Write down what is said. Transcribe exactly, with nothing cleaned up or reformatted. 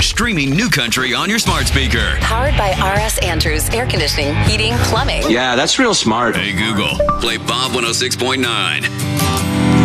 streaming New Country on your smart speaker. Powered by R S Andrews Air Conditioning, Heating, Plumbing. Yeah, that's real smart. Hey, Google, play Bob one oh six point nine.